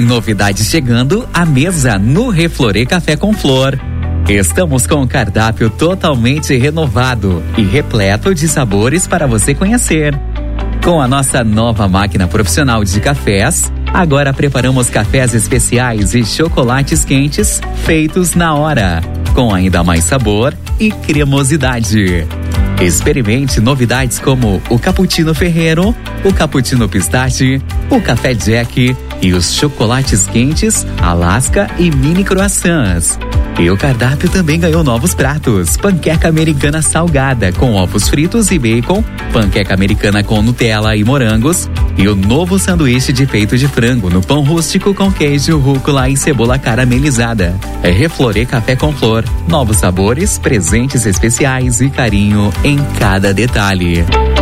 Novidade chegando à mesa no Reflorê Café com Flor. Estamos com um cardápio totalmente renovado e repleto de sabores para você conhecer. Com a nossa nova máquina profissional de cafés, agora preparamos cafés especiais e chocolates quentes feitos na hora, com ainda mais sabor e cremosidade. Experimente novidades como o Cappuccino Ferrero, o Cappuccino Pistache, o Café Jack e os chocolates quentes, Alaska e mini croissants. E o cardápio também ganhou novos pratos: panqueca americana salgada com ovos fritos e bacon, panqueca americana com Nutella e morangos e o novo sanduíche de peito de frango no pão rústico com queijo, rúcula e cebola caramelizada. É Reflorê Café com Flor. Novos sabores, presentes especiais e carinho em cada detalhe.